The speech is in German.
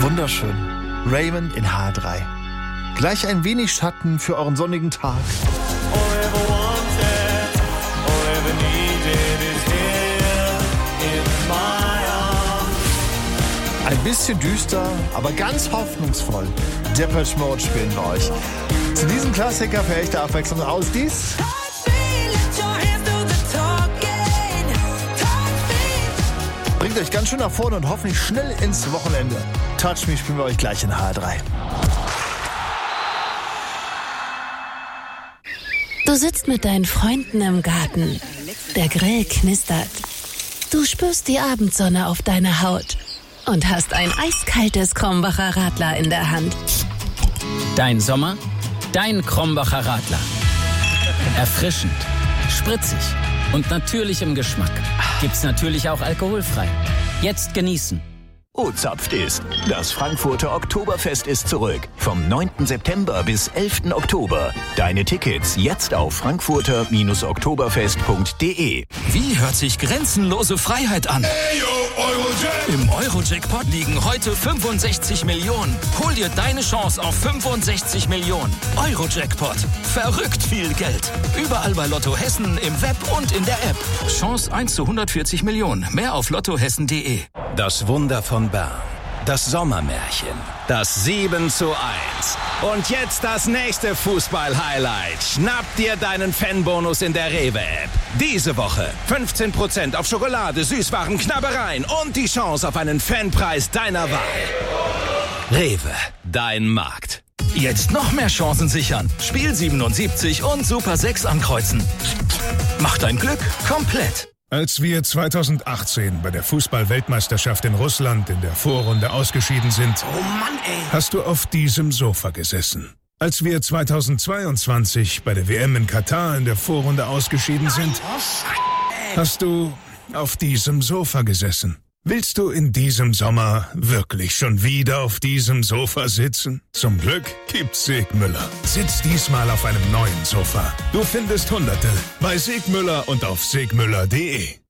Wunderschön. Raymond in H3. Gleich ein wenig Schatten für euren sonnigen Tag. Ein bisschen düster, aber ganz hoffnungsvoll. Depeche Mode spielen wir euch. Zu diesem Klassiker für echte Abwechslung aus dies. Bringt euch ganz schön nach vorne und hoffentlich schnell ins Wochenende. Touch Me spielen wir euch gleich in H3. Du sitzt mit deinen Freunden im Garten. Der Grill knistert. Du spürst die Abendsonne auf deiner Haut und hast ein eiskaltes Krombacher Radler in der Hand. Dein Sommer, dein Krombacher Radler. Erfrischend, spritzig und natürlich im Geschmack. Gibt's natürlich auch alkoholfrei. Jetzt genießen. O-Zapft ist. Das Frankfurter Oktoberfest ist zurück. Vom 9. September bis 11. Oktober. Deine Tickets jetzt auf frankfurter-oktoberfest.de. Wie hört sich grenzenlose Freiheit an? Im Euro-Jackpot liegen heute 65 Millionen. Hol dir deine Chance auf 65 Millionen. Euro-Jackpot. Verrückt viel Geld. Überall bei Lotto Hessen, im Web und in der App. Chance 1 zu 140 Millionen. Mehr auf lottohessen.de. Das Wunder von Bern. Das Sommermärchen. Das 7:1. Und jetzt das nächste Fußball-Highlight. Schnapp dir deinen Fanbonus in der Rewe-App. Diese Woche 15% auf Schokolade, Süßwaren, Knabbereien und die Chance auf einen Fanpreis deiner Wahl. Rewe, dein Markt. Jetzt noch mehr Chancen sichern. Spiel 77 und Super 6 ankreuzen. Mach dein Glück komplett. Als wir 2018 bei der Fußball-Weltmeisterschaft in Russland in der Vorrunde ausgeschieden sind, hast du auf diesem Sofa gesessen. Als wir 2022 bei der WM in Katar in der Vorrunde ausgeschieden sind, hast du auf diesem Sofa gesessen. Willst du in diesem Sommer wirklich schon wieder auf diesem Sofa sitzen? Zum Glück gibt's Segmüller. Sitz diesmal auf einem neuen Sofa. Du findest Hunderte bei Segmüller und auf segmüller.de.